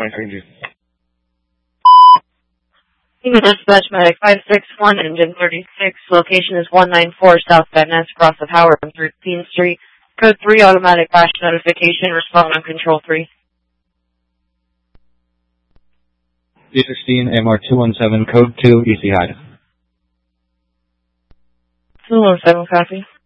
23G. Dispatch Medic 561, engine 36. Location is 194 South Van Ness, cross of Howard on 13th Street. Code 3, automatic crash notification. Respond on control 3. D16 MR217, code 2, EC Hide. 217, copy.